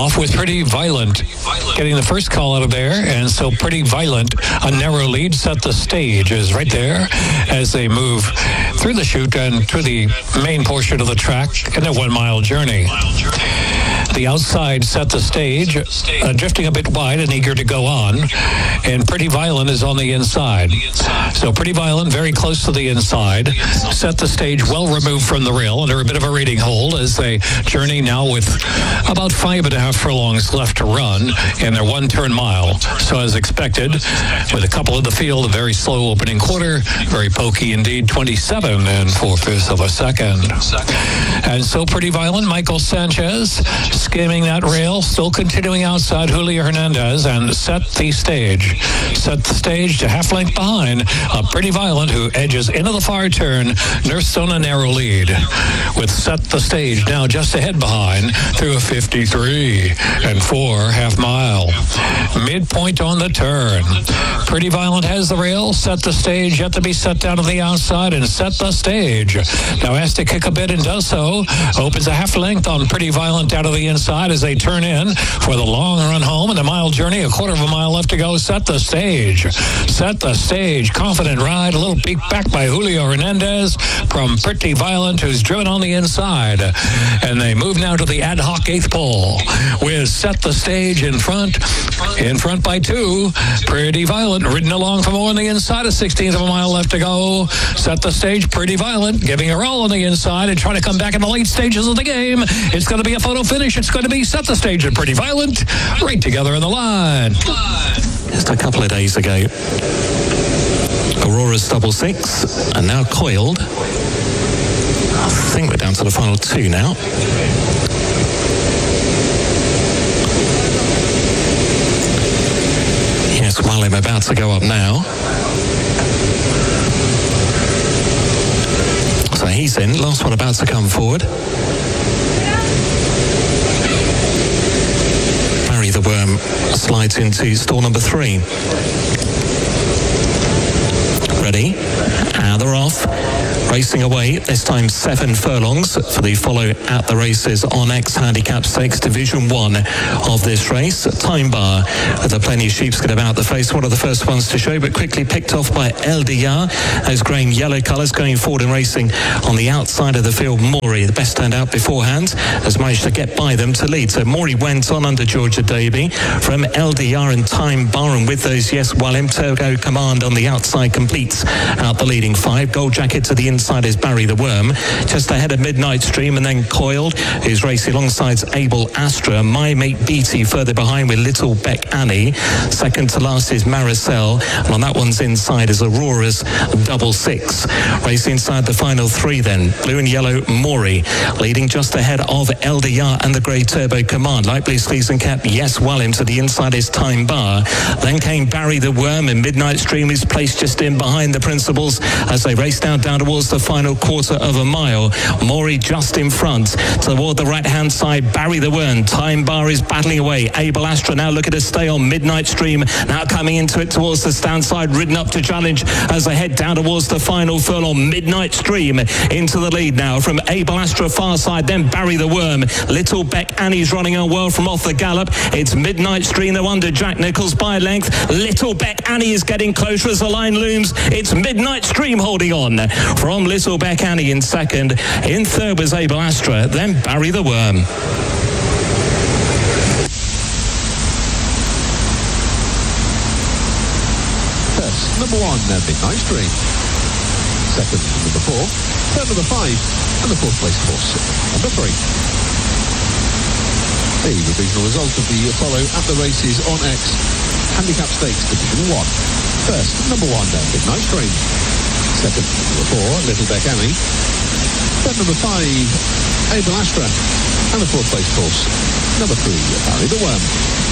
Off with Pretty Violent, getting the first call out of there, and so Pretty Violent, a narrow lead, set the stage, is right there as they move through the chute and to the main portion of the track in a 1 mile journey. The outside set the stage, drifting a bit wide and eager to go on, and Pretty Violent is on the inside. So Pretty Violent very close to the inside, set the stage well removed from the rail under a bit of a rating hold as they journey now with about 5.5 furlongs left to run in their 1 turn mile. So as expected, with a couple in the field, a very slow opening quarter, very pokey indeed, 27 4/5 of a second. And so Pretty Violent, Michael Sanchez, skimming that rail, still continuing outside Julio Hernandez, and set the stage. Set the stage to half length behind Pretty Violent, who edges into the far turn, nursed on a narrow lead. With set the stage now just ahead behind through a 53 4 half mile. Midpoint on the turn. Pretty Violent has the rail, set the stage, yet to be set down to the outside, and set the stage. Now has to kick a bit and does so. Opens a half length on Pretty Violent down to the inside as they turn in for the long run home and the mile journey. A 1/4 mile left to go. Set the stage. Set the stage. Confident ride. A little peek back by Julio Hernandez from Pretty Violent, who's driven on the inside. And they move now to the ad hoc 8th pole with Set the Stage in front by 2. Pretty Violent ridden along for more on the inside. A 1/16 of a mile left to go. Set the Stage. Pretty Violent giving a roll on the inside and trying to come back in the late stages of the game. It's going to be a photo finish. It's going to be Set the Stage and Pretty Violent right together in the line. Just a couple of days ago, Aurora's double 6, and now Coiled. I think we're down to the final 2 now. Yes, Wallim about to go up now. So he's in. Last one about to come forward. Barry the Worm slides into stall number 3. Ready? And they're off. Racing away, this time 7 furlongs for the follow at the races on X Handicap Stakes Division 1 of this race. Time Bar with a plenty of sheepskin about the face. One of the first ones to show, but quickly picked off by LDR. Those grey and yellow colours going forward and racing on the outside of the field. Maury, the best turned out beforehand, has managed to get by them to lead. So Maury went on under Georgia Davy from LDR and Time Bar, and with those, yes, Wallim, Turbo Command on the outside completes out the leading 5. Gold Jacket to the inside is Barry the Worm, just ahead of Midnight Stream, and then Coiled, who's racing alongside Abel Astra. My Mate Beatty further behind with Little Beck Annie. Second to last is Maricel, and on that one's inside is Aurora's double 6. Racing inside the final 3 then. Blue and yellow Maury, leading just ahead of LDR and the Grey Turbo Command. Light blue sleeves and cap, yes, Wallim, to the inside is Time Bar. Then came Barry the Worm, and Midnight Stream is placed just in behind the Principals as they race down towards the final 1/4 mile. Maury just in front. Toward the right-hand side, Barry the Worm. Time Bar is battling away. Abel Astra now looking to stay on Midnight Stream. Now coming into it towards the stand side, ridden up to challenge as they head down towards the final furlong. Midnight Stream into the lead now from Abel Astra far side, then Barry the Worm. Little Beck Annie's running on well from off the gallop. It's Midnight Stream though under Jack Nicholls by length. Little Beck Annie is getting closer as the line looms. It's Midnight Stream holding on from Little Beck Annie in second. In third was Abel Astra, then Barry the Worm. First, number 1, Midnight Stream. Second, number 4. Third, number 5. And the 4th place horse, number 3. A revisional result of the follow at the races on X Handicap Stakes Division 1. First, number 1, Midnight Stream. Second, number 4, Little Beck Annie. Third, number 5, Abel Astra. And the 4th place horse, number 3, Barry the Worm.